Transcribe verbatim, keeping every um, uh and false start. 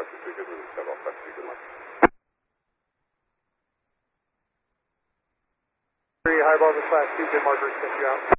two, good move, step off, left two, good luck. Three, high above the class two, good marker, sent you out.